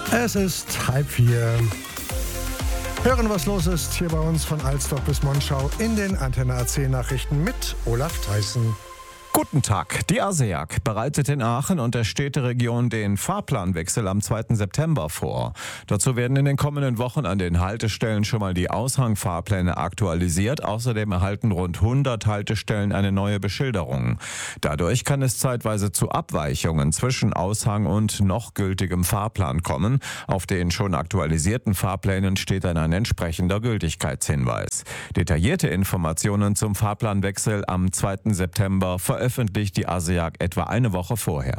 Es ist 3:30. Hören, was los ist hier bei uns von Alsdorf bis Monschau in den Antenne AC Nachrichten mit Olaf Theissen. Guten Tag. Die ASEAG bereitet in Aachen und der Städteregion den Fahrplanwechsel am 2. September vor. Dazu werden in den kommenden Wochen an den Haltestellen schon mal die Aushangfahrpläne aktualisiert. Außerdem erhalten rund 100 Haltestellen eine neue Beschilderung. Dadurch kann es zeitweise zu Abweichungen zwischen Aushang und noch gültigem Fahrplan kommen. Auf den schon aktualisierten Fahrplänen steht dann ein entsprechender Gültigkeitshinweis. Detaillierte Informationen zum Fahrplanwechsel am 2. September veröffentlicht die ASEAG etwa eine Woche vorher.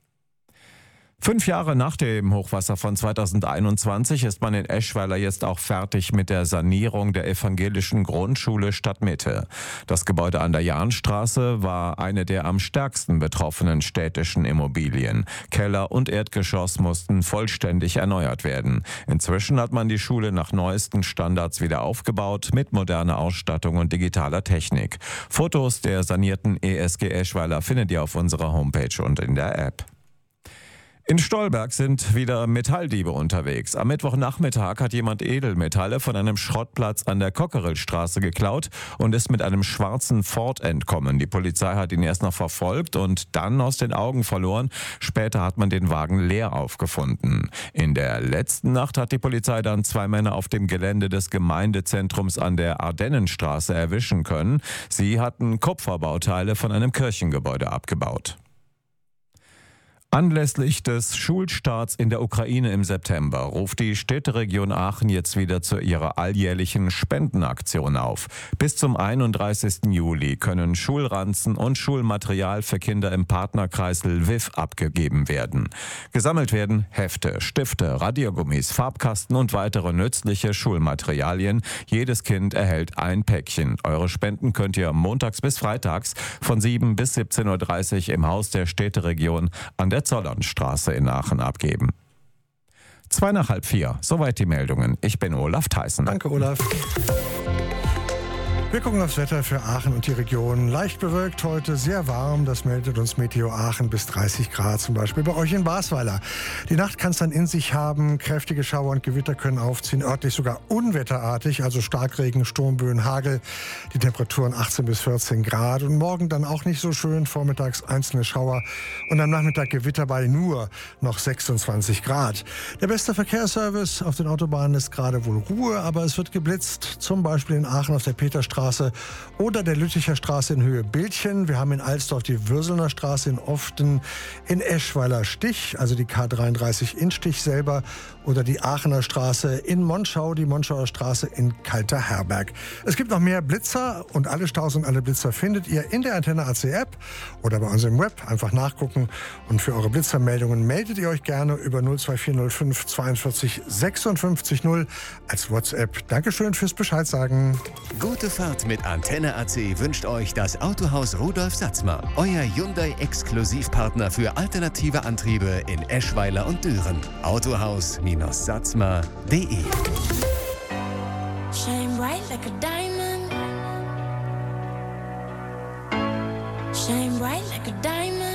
5 Jahre nach dem Hochwasser von 2021 ist man in Eschweiler jetzt auch fertig mit der Sanierung der evangelischen Grundschule Stadtmitte. Das Gebäude an der Jahnstraße war eine der am stärksten betroffenen städtischen Immobilien. Keller und Erdgeschoss mussten vollständig erneuert werden. Inzwischen hat man die Schule nach neuesten Standards wieder aufgebaut mit moderner Ausstattung und digitaler Technik. Fotos der sanierten ESG Eschweiler findet ihr auf unserer Homepage und in der App. In Stolberg sind wieder Metalldiebe unterwegs. Am Mittwochnachmittag hat jemand Edelmetalle von einem Schrottplatz an der Cockerillstraße geklaut und ist mit einem schwarzen Ford entkommen. Die Polizei hat ihn erst noch verfolgt und dann aus den Augen verloren. Später hat man den Wagen leer aufgefunden. In der letzten Nacht hat die Polizei dann 2 Männer auf dem Gelände des Gemeindezentrums an der Ardennenstraße erwischen können. Sie hatten Kupferbauteile von einem Kirchengebäude abgebaut. Anlässlich des Schulstarts in der Ukraine im September ruft die Städteregion Aachen jetzt wieder zu ihrer alljährlichen Spendenaktion auf. Bis zum 31. Juli können Schulranzen und Schulmaterial für Kinder im Partnerkreis Lviv abgegeben werden. Gesammelt werden Hefte, Stifte, Radiergummis, Farbkasten und weitere nützliche Schulmaterialien. Jedes Kind erhält ein Päckchen. Eure Spenden könnt ihr montags bis freitags von 7 bis 17.30 Uhr im Haus der Städteregion an der Zollernstraße in Aachen abgeben. 3:03. Soweit die Meldungen. Ich bin Olaf Theissen. Danke, Olaf. Wir gucken aufs Wetter für Aachen und die Region. Leicht bewölkt heute, sehr warm. Das meldet uns Meteo Aachen bis 30 Grad, zum Beispiel bei euch in Basweiler. Die Nacht kann es dann in sich haben. Kräftige Schauer und Gewitter können aufziehen, örtlich sogar unwetterartig, also Starkregen, Sturmböen, Hagel. Die Temperaturen 18 bis 14 Grad. Und morgen dann auch nicht so schön. Vormittags einzelne Schauer und am Nachmittag Gewitter bei nur noch 26 Grad. Der beste Verkehrsservice auf den Autobahnen ist gerade wohl Ruhe, aber es wird geblitzt. Zum Beispiel in Aachen auf der Peterstraße oder der Lütticher Straße in Höhe Bildchen. Wir haben in Alsdorf die Würselner Straße in Often, in Eschweiler Stich, also die K33 in Stich selber, oder die Aachener Straße in Monschau, die Monschauer Straße in Kalterherberg. Es gibt noch mehr Blitzer und alle Staus und alle Blitzer findet ihr in der Antenne AC App oder bei uns im Web. Einfach nachgucken und für eure Blitzermeldungen meldet ihr euch gerne über 02405 42 56 0 als WhatsApp. Dankeschön fürs Bescheid sagen. Gute Fahrt mit Antenne AC wünscht euch das Autohaus Rudolf Satzmer, euer Hyundai-Exklusivpartner für alternative Antriebe in Eschweiler und Düren. Autohaus-satzmer.de. Shine bright like a diamond. Shine bright like a diamond.